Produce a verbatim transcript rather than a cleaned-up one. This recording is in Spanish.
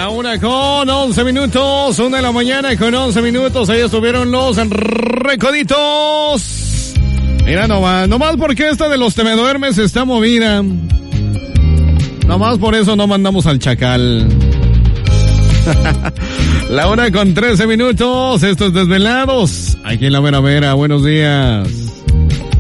La una con once minutos, una de la mañana con once minutos, ahí estuvieron los recoditos. Mira nomás, nomás porque esta de los te me duermes está movida. Nomás por eso no mandamos al chacal. La una con trece minutos, estos desvelados. Aquí en la Mera Mera, buenos días.